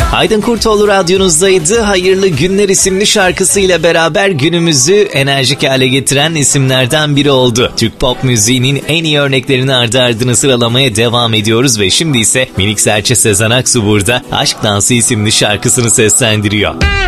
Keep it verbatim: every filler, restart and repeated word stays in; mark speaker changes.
Speaker 1: Aydın Kurtoğlu radyonuzdaydı. Hayırlı Günler isimli şarkısıyla beraber günümüzü enerjik hale getiren isimlerden biri oldu. Türk pop müziğinin en iyi örneklerini ardı ardına sıralamaya devam ediyoruz ve şimdi ise Minik Serçe Sezen Aksu burada Aşk Dansı isimli şarkısını seslendiriyor.